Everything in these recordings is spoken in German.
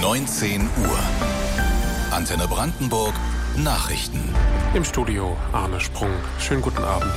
19 Uhr. Antenne Brandenburg Nachrichten. Im Studio Arne Sprung. Schönen guten Abend.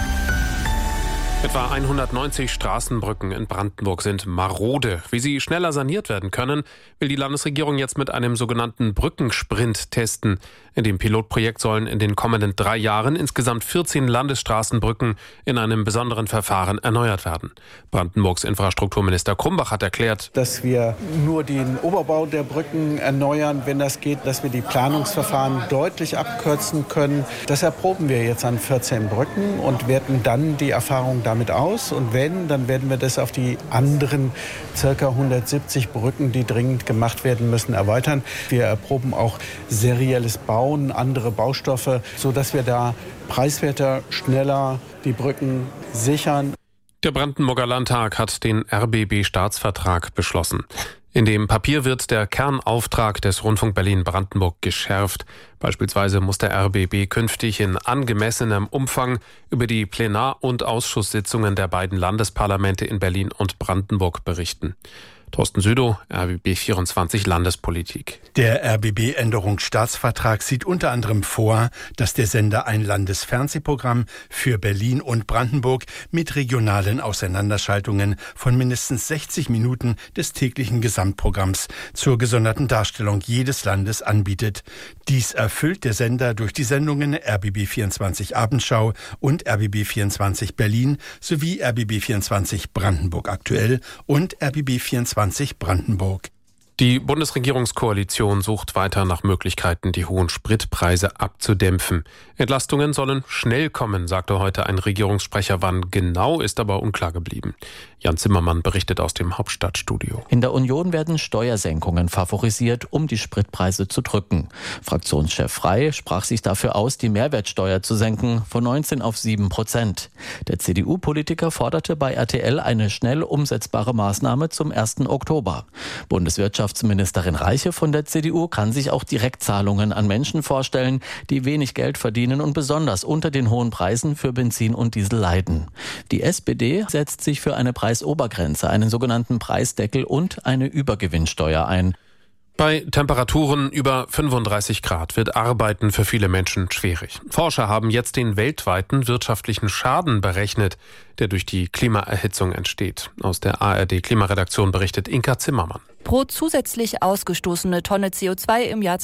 Etwa 190 Straßenbrücken in Brandenburg sind marode. Wie sie schneller saniert werden können, will die Landesregierung jetzt mit einem sogenannten Brückensprint testen. In dem Pilotprojekt sollen in den kommenden 3 Jahren insgesamt 14 Landesstraßenbrücken in einem besonderen Verfahren erneuert werden. Brandenburgs Infrastrukturminister Krumbach hat erklärt, dass wir nur den Oberbau der Brücken erneuern, wenn das geht, dass wir die Planungsverfahren deutlich abkürzen können. Das erproben wir jetzt an 14 Brücken und werten dann die Erfahrung damit aus. Und wenn, dann werden wir das auf die anderen ca. 170 Brücken, die dringend gemacht werden müssen, erweitern. Wir erproben auch serielles Bauen, andere Baustoffe, sodass wir da preiswerter, schneller die Brücken sichern. Der Brandenburger Landtag hat den RBB-Staatsvertrag beschlossen. In dem Papier wird der Kernauftrag des Rundfunk Berlin-Brandenburg geschärft. Beispielsweise muss der RBB künftig in angemessenem Umfang über die Plenar- und Ausschusssitzungen der beiden Landesparlamente in Berlin und Brandenburg berichten. Thorsten Südow, RBB 24 Landespolitik. Der RBB-Änderungsstaatsvertrag sieht unter anderem vor, dass der Sender ein Landesfernsehprogramm für Berlin und Brandenburg mit regionalen Auseinanderschaltungen von mindestens 60 Minuten des täglichen Gesamtprogramms zur gesonderten Darstellung jedes Landes anbietet. Dies erfüllt der Sender durch die Sendungen RBB 24 Abendschau und RBB 24 Berlin sowie RBB 24 Brandenburg aktuell und RBB 24 Brandenburg. Die Bundesregierungskoalition sucht weiter nach Möglichkeiten, die hohen Spritpreise abzudämpfen. Entlastungen sollen schnell kommen, sagte heute ein Regierungssprecher. Wann genau, ist aber unklar geblieben. Jan Zimmermann berichtet aus dem Hauptstadtstudio. In der Union werden Steuersenkungen favorisiert, um die Spritpreise zu drücken. Fraktionschef Frey sprach sich dafür aus, die Mehrwertsteuer zu senken von 19 auf 7%. Der CDU-Politiker forderte bei RTL eine schnell umsetzbare Maßnahme zum 1. Oktober. Bundeswirtschaftsministerin Reiche von der CDU kann sich auch Direktzahlungen an Menschen vorstellen, die wenig Geld verdienen und besonders unter den hohen Preisen für Benzin und Diesel leiden. Die SPD setzt sich für eine Preisobergrenze, einen sogenannten Preisdeckel und eine Übergewinnsteuer ein. Bei Temperaturen über 35 Grad wird Arbeiten für viele Menschen schwierig. Forscher haben jetzt den weltweiten wirtschaftlichen Schaden berechnet, der durch die Klimaerhitzung entsteht. Aus der ARD-Klimaredaktion berichtet Inka Zimmermann. Pro zusätzlich ausgestoßene Tonne CO2 im Jahr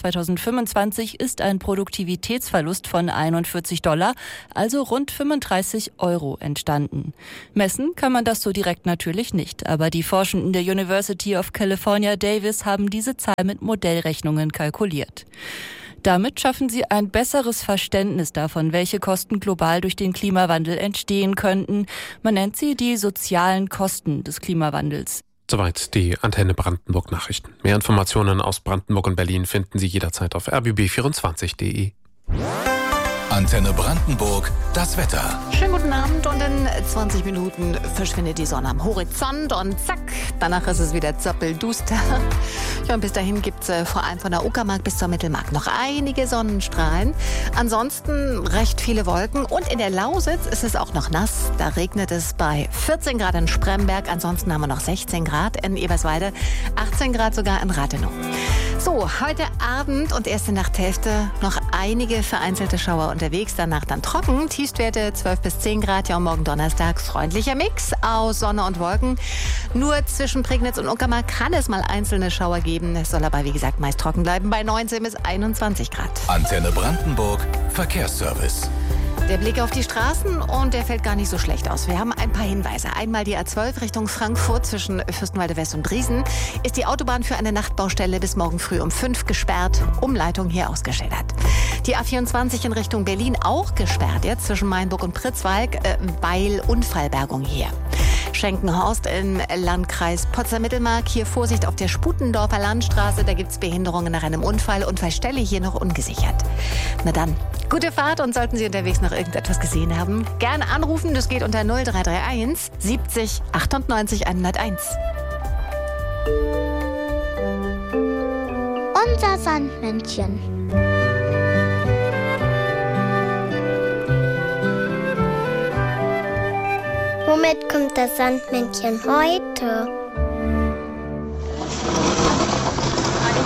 2025 ist ein Produktivitätsverlust von $41, also rund 35 € entstanden. Messen kann man das so direkt natürlich nicht, aber die Forschenden der University of California, Davis haben diese Zahl mit Modellrechnungen kalkuliert. Damit schaffen sie ein besseres Verständnis davon, welche Kosten global durch den Klimawandel entstehen könnten. Man nennt sie die sozialen Kosten des Klimawandels. Soweit die Antenne Brandenburg Nachrichten. Mehr Informationen aus Brandenburg und Berlin finden Sie jederzeit auf rbb24.de. Antenne Brandenburg, das Wetter. Schönen guten Abend und in 20 Minuten verschwindet die Sonne am Horizont und zack, danach ist es wieder zoppelduster. Ja, und bis dahin gibt es vor allem von der Uckermark bis zur Mittelmark noch einige Sonnenstrahlen. Ansonsten recht viele Wolken und in der Lausitz ist es auch noch nass. Da regnet es bei 14 Grad in Spremberg, ansonsten haben wir noch 16 Grad in Eberswalde, 18 Grad sogar in Rathenow. So, heute Abend und erste Nachthälfte noch einige vereinzelte Schauer unterwegs, danach dann trocken. Tiefstwerte 12 bis 10 Grad, ja, und morgen Donnerstag freundlicher Mix aus Sonne und Wolken. Nur zwischen Prignitz und Uckermark kann es mal einzelne Schauer geben. Es soll aber, wie gesagt, meist trocken bleiben bei 19 bis 21 Grad. Antenne Brandenburg, Verkehrsservice. Der Blick auf die Straßen und der fällt gar nicht so schlecht aus. Wir haben ein paar Hinweise. Einmal die A12 Richtung Frankfurt zwischen Fürstenwalde West und Briesen ist die Autobahn für eine Nachtbaustelle bis morgen früh um 5 gesperrt. Umleitung hier ausgeschildert. Die A24 in Richtung Berlin auch gesperrt jetzt zwischen Mainburg und Pritzwalk, weil Unfallbergung hier. Schenkenhorst im Landkreis Potsdam-Mittelmark. Hier Vorsicht auf der Sputendorfer Landstraße. Da gibt es Behinderungen nach einem Unfall. Unfallstelle hier noch ungesichert. Na dann, gute Fahrt und sollten Sie unterwegs noch irgendetwas gesehen haben, gerne anrufen. Das geht unter 0331 70 98 101. Unser Sandmännchen. Womit kommt das Sandmännchen heute?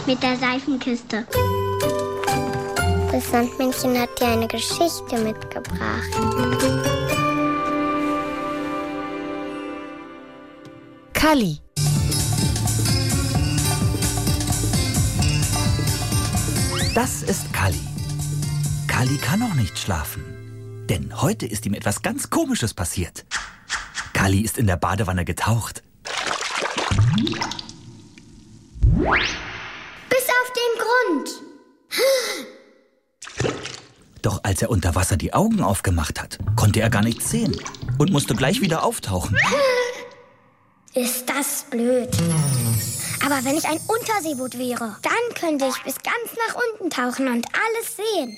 mit der Seifenkiste. Das Sandmännchen hat dir eine Geschichte mitgebracht. Kalli. Das ist Kalli. Kalli kann noch nicht schlafen, denn heute ist ihm etwas ganz Komisches passiert. Kalli ist in der Badewanne getaucht. Bis auf den Grund. Doch als er unter Wasser die Augen aufgemacht hat, konnte er gar nichts sehen und musste gleich wieder auftauchen. Ist das blöd. Aber wenn ich ein Unterseeboot wäre, dann könnte ich bis ganz nach unten tauchen und alles sehen.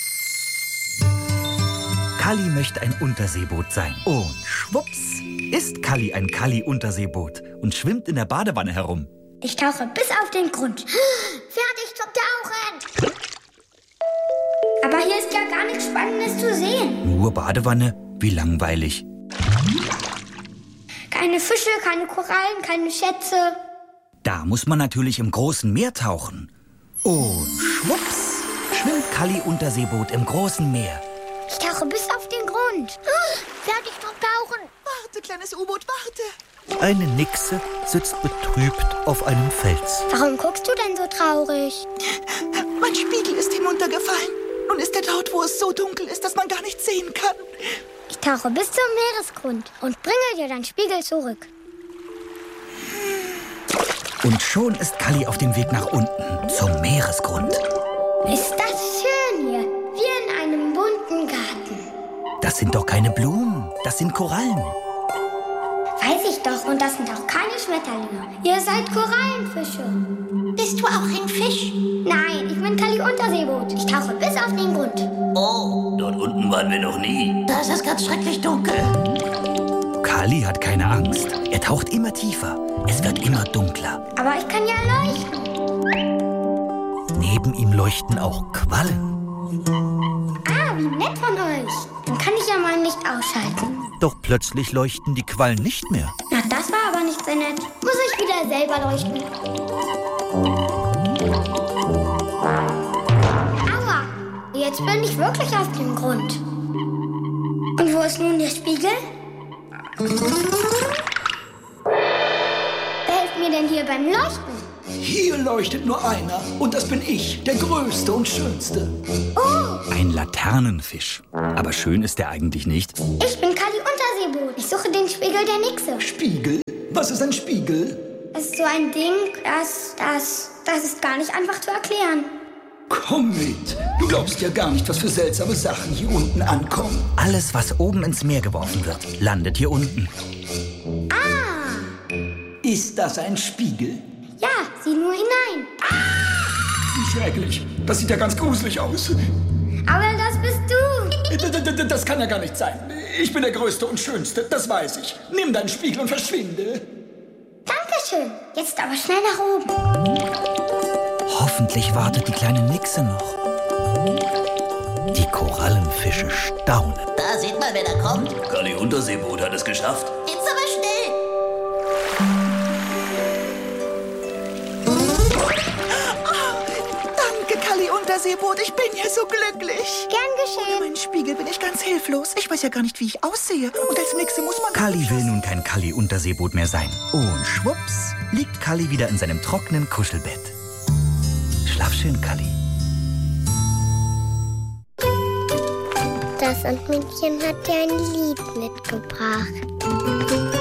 Kalli möchte ein Unterseeboot sein. Und schwupps ist Kalli ein Kalli-Unterseeboot und schwimmt in der Badewanne herum. Ich tauche bis auf den Grund. Fertig zum Tauchen. Aber hier ist ja gar nichts Spannendes zu sehen. Nur Badewanne? Wie langweilig. Keine Fische, keine Korallen, keine Schätze. Da muss man natürlich im großen Meer tauchen. Und schwupps schwimmt Kalli Unterseeboot im großen Meer. Ich tauche bis auf den Grund. Fertig zum Tauchen. Warte, kleines U-Boot, warte. Eine Nixe sitzt betrübt auf einem Fels. Warum guckst du denn so traurig? Mein Spiegel ist hinuntergefallen. Nun ist er dort, wo es so dunkel ist, dass man gar nichts sehen kann. Ich tauche bis zum Meeresgrund und bringe dir deinen Spiegel zurück. Und schon ist Kalli auf dem Weg nach unten, zum Meeresgrund. Ist das schön hier, wie in einem bunten Garten. Das sind doch keine Blumen, das sind Korallen. Weiß ich doch, und das sind auch keine Schmetterlinge. Ihr seid Korallenfische. Bist du auch ein Fisch? Nein, ich bin Kalli Unterseeboot. Ich tauche bis auf den Grund. Oh, dort unten waren wir noch nie. Da ist es ganz schrecklich dunkel. Kalli hat keine Angst. Er taucht immer tiefer. Es wird immer dunkler. Aber ich kann ja leuchten. Neben ihm leuchten auch Quallen. Ah, wie nett von euch. Dann kann ich ja mein Licht ausschalten. Doch plötzlich leuchten die Quallen nicht mehr. Na, das war aber nicht sehr nett. Muss ich wieder selber leuchten. Aua, jetzt bin ich wirklich auf dem Grund. Und wo ist nun der Spiegel? Wer hilft mir denn hier beim Leuchten? Hier leuchtet nur einer und das bin ich, der Größte und Schönste. Oh, Ein Laternenfisch. Aber schön ist er eigentlich nicht. ich bin Kalli Unterseeboot. Ich suche den Spiegel der Nixe. Spiegel? Was ist ein Spiegel? Es ist so ein Ding, das ist gar nicht einfach zu erklären. Komm mit. Du glaubst ja gar nicht, was für seltsame Sachen hier unten ankommen. Alles, was oben ins Meer geworfen wird, landet hier unten. Ist das ein Spiegel? Ja, sieh nur hinein. Wie schrecklich. Das sieht ja ganz gruselig aus. Aber das bist du. Das kann ja gar nicht sein. Ich bin der Größte und Schönste, das weiß ich. Nimm deinen Spiegel und verschwinde. Dankeschön. Jetzt aber schnell nach oben. Hoffentlich wartet die kleine Nixe noch. Die Korallenfische staunen. Da sieht man, wer da kommt. Kalli Unterseeboot hat es geschafft. Jetzt aber schnell. Danke, Kalli Unterseeboot. Ich bin ja so glücklich. Gern Ohne geschehen. meinen Spiegel bin ich ganz hilflos. Ich weiß ja gar nicht, wie ich aussehe. Und als Nixe muss man... Kalli will nun kein Kalli Unterseeboot mehr sein. Und schwupps liegt Kalli wieder in seinem trockenen Kuschelbett. Schlaf schön, Kalli. Das Sandmännchen hat dir ein Lied mitgebracht.